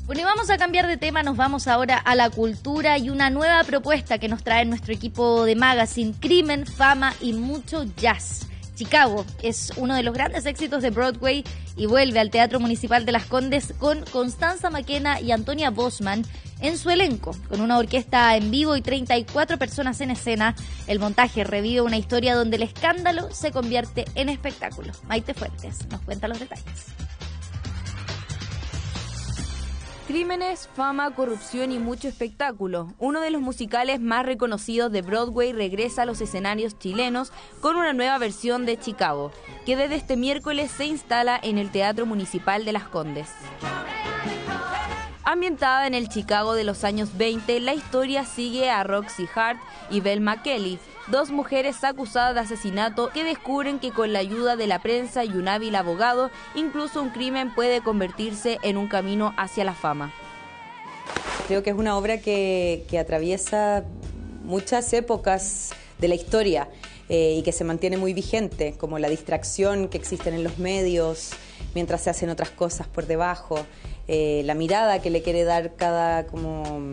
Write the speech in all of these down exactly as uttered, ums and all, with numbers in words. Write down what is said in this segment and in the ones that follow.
Bueno, y vamos a cambiar de tema, nos vamos ahora a la cultura y una nueva propuesta que nos trae nuestro equipo de Magazine: Crimen, Fama y Mucho Jazz. Chicago es uno de los grandes éxitos de Broadway y vuelve al Teatro Municipal de Las Condes con Constanza Maquena y Antonia Bosman en su elenco. Con una orquesta en vivo y treinta y cuatro personas en escena, el montaje revive una historia donde el escándalo se convierte en espectáculo. Maite Fuentes nos cuenta los detalles. Crímenes, fama, corrupción y mucho espectáculo. Uno de los musicales más reconocidos de Broadway regresa a los escenarios chilenos con una nueva versión de Chicago, que desde este miércoles se instala en el Teatro Municipal de Las Condes. Ambientada en el Chicago de los años veinte, la historia sigue a Roxy Hart y Velma Kelly, dos mujeres acusadas de asesinato que descubren que con la ayuda de la prensa y un hábil abogado, incluso un crimen puede convertirse en un camino hacia la fama. Creo que es una obra que, que atraviesa muchas épocas de la historia eh, y que se mantiene muy vigente, como la distracción que existen en los medios mientras se hacen otras cosas por debajo, eh, la mirada que le quiere dar cada como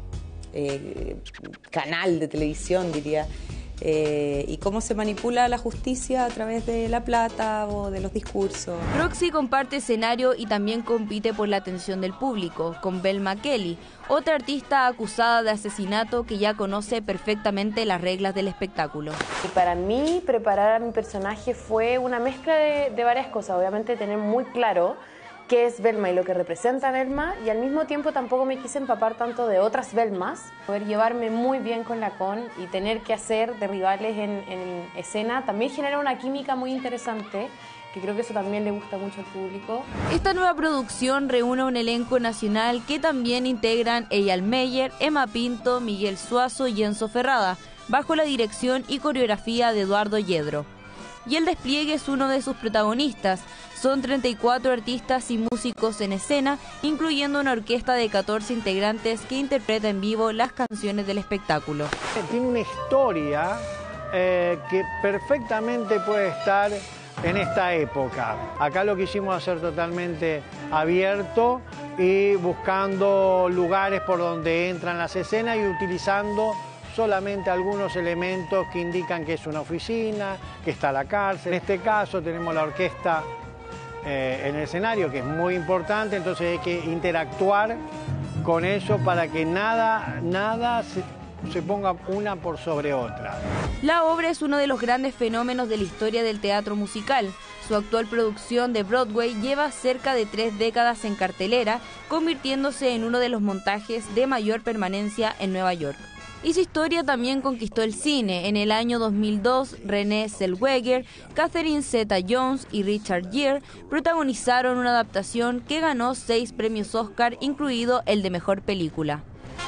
eh, canal de televisión, diría. Eh, y cómo se manipula la justicia a través de la plata o de los discursos. Roxy comparte escenario y también compite por la atención del público con Velma Kelly, otra artista acusada de asesinato que ya conoce perfectamente las reglas del espectáculo. Y para mí, preparar a mi personaje fue una mezcla de, de varias cosas. Obviamente tener muy claro qué es Velma y lo que representa Velma, y al mismo tiempo tampoco me quise empapar tanto de otras Velmas, poder llevarme muy bien con la Con y tener que hacer de rivales en, en escena también genera una química muy interesante, que creo que eso también le gusta mucho al público. Esta nueva producción reúne un elenco nacional que también integran Eyal Meyer, Emma Pinto, Miguel Suazo y Enzo Ferrada, bajo la dirección y coreografía de Eduardo Yedro. Y el despliegue es uno de sus protagonistas. Son treinta y cuatro artistas y músicos en escena, incluyendo una orquesta de catorce integrantes que interpreta en vivo las canciones del espectáculo. Tiene una historia eh, que perfectamente puede estar en esta época. Acá lo quisimos hacer totalmente abierto y buscando lugares por donde entran las escenas y utilizando solamente algunos elementos que indican que es una oficina, que está la cárcel. En este caso tenemos la orquesta eh, en el escenario, que es muy importante, entonces hay que interactuar con eso para que nada, nada se, se ponga una por sobre otra. La obra es uno de los grandes fenómenos de la historia del teatro musical. Su actual producción de Broadway lleva cerca de tres décadas en cartelera, convirtiéndose en uno de los montajes de mayor permanencia en Nueva York. Y su historia también conquistó el cine. En el año dos mil dos, Renée Zellweger, Catherine Zeta-Jones y Richard Gere protagonizaron una adaptación que ganó seis premios Oscar, incluido el de Mejor Película.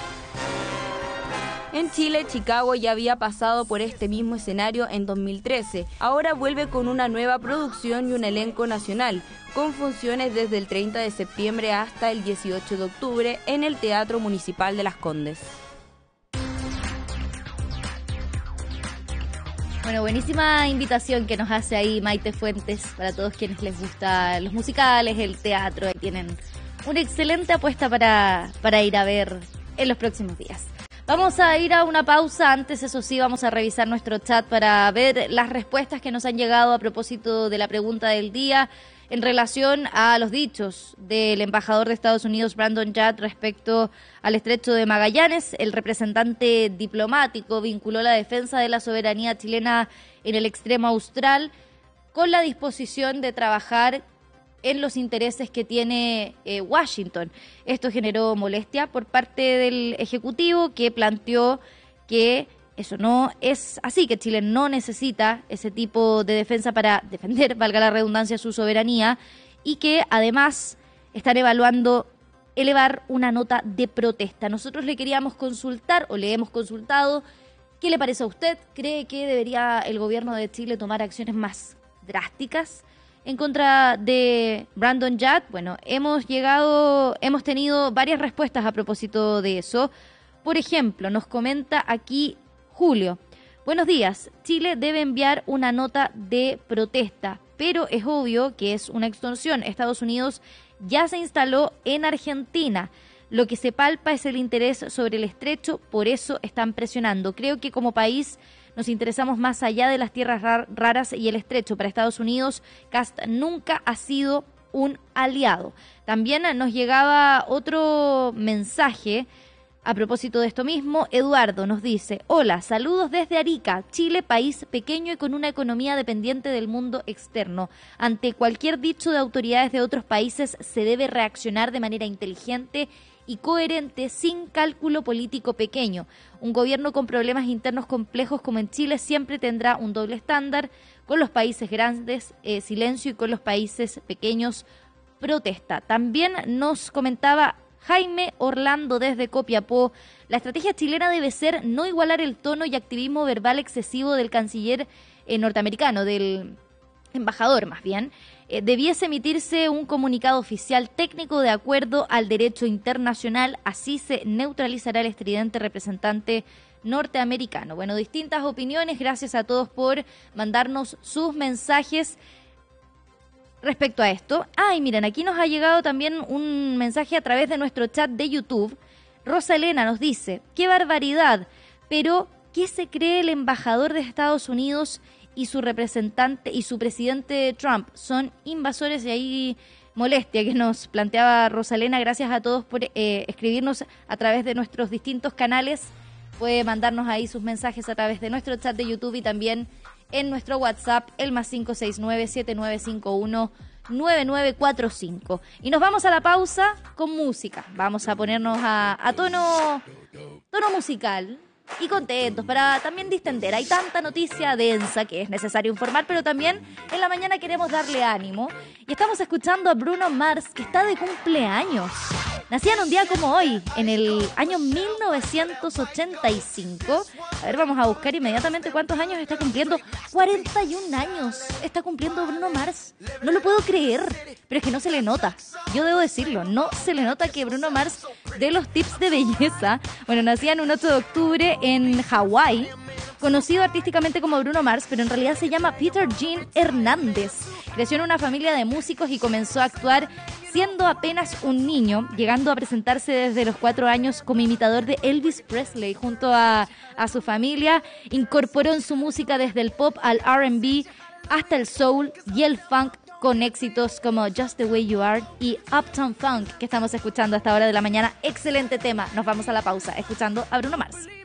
En Chile, Chicago ya había pasado por este mismo escenario en dos mil trece. Ahora vuelve con una nueva producción y un elenco nacional, con funciones desde el treinta de septiembre hasta el dieciocho de octubre en el Teatro Municipal de Las Condes. Bueno, buenísima invitación que nos hace ahí Maite Fuentes para todos quienes les gustan los musicales, el teatro. Ahí tienen una excelente apuesta para, para ir a ver en los próximos días. Vamos a ir a una pausa. Antes, eso sí, vamos a revisar nuestro chat para ver las respuestas que nos han llegado a propósito de la pregunta del día en relación a los dichos del embajador de Estados Unidos, Brandon Judd, respecto al Estrecho de Magallanes. El representante diplomático vinculó la defensa de la soberanía chilena en el extremo austral con la disposición de trabajar en los intereses que tiene eh, Washington. Esto generó molestia por parte del Ejecutivo, que planteó que eso no es así, que Chile no necesita ese tipo de defensa para defender, valga la redundancia, su soberanía, y que además están evaluando elevar una nota de protesta. Nosotros le queríamos consultar, o le hemos consultado, ¿qué le parece a usted? ¿Cree que debería el gobierno de Chile tomar acciones más drásticas en contra de Brandon Judd? Bueno, hemos llegado, hemos tenido varias respuestas a propósito de eso. Por ejemplo, nos comenta aquí Julio: buenos días, Chile debe enviar una nota de protesta, pero es obvio que es una extorsión. Estados Unidos ya se instaló en Argentina. Lo que se palpa es el interés sobre el estrecho, por eso están presionando. Creo que como país nos interesamos más allá de las tierras rar- raras y el estrecho. Para Estados Unidos, Kast nunca ha sido un aliado. También nos llegaba otro mensaje a propósito de esto mismo. Eduardo nos dice: hola, saludos desde Arica, Chile, país pequeño y con una economía dependiente del mundo externo. Ante cualquier dicho de autoridades de otros países se debe reaccionar de manera inteligente y coherente, sin cálculo político pequeño. Un gobierno con problemas internos complejos como en Chile siempre tendrá un doble estándar. Con los países grandes, eh, silencio, y con los países pequeños, protesta. También nos comentaba Jaime Orlando desde Copiapó: la estrategia chilena debe ser no igualar el tono y activismo verbal excesivo del canciller eh, norteamericano, del embajador más bien. Eh, debiese emitirse un comunicado oficial técnico de acuerdo al derecho internacional, así se neutralizará el estridente representante norteamericano. Bueno, distintas opiniones, gracias a todos por mandarnos sus mensajes respecto a esto. Ay, miren, aquí nos ha llegado también un mensaje a través de nuestro chat de YouTube. Rosa Elena nos dice: qué barbaridad, pero ¿qué se cree el embajador de Estados Unidos y su representante y su presidente Trump? Son invasores. Y ahí molestia que nos planteaba Rosa Elena. Gracias a todos por eh, escribirnos a través de nuestros distintos canales. Puede mandarnos ahí sus mensajes a través de nuestro chat de YouTube y también en nuestro WhatsApp, el más cinco seis nueve, siete nueve cinco uno, nueve nueve cuatro cinco. Y nos vamos a la pausa con música. Vamos a ponernos a, a tono, tono musical y contentos para también distender. Hay tanta noticia densa que es necesario informar, pero también en la mañana queremos darle ánimo. Y estamos escuchando a Bruno Mars, que está de cumpleaños. Nacía en un día como hoy, en el año mil novecientos ochenta y cinco. A ver, vamos a buscar inmediatamente cuántos años está cumpliendo. cuarenta y un años está cumpliendo Bruno Mars. No lo puedo creer, pero es que no se le nota. Yo debo decirlo, no se le nota que Bruno Mars dé los tips de belleza. Bueno, nacía en un ocho de octubre en Hawái. Conocido artísticamente como Bruno Mars, pero en realidad se llama Peter Jean Hernández. Creció en una familia de músicos y comenzó a actuar siendo apenas un niño, llegando a presentarse desde los cuatro años como imitador de Elvis Presley junto a, a su familia. Incorporó en su música desde el pop al R and B hasta el soul y el funk, con éxitos como Just the Way You Are y Uptown Funk, que estamos escuchando a esta hora de la mañana. Excelente tema. Nos vamos a la pausa escuchando a Bruno Mars.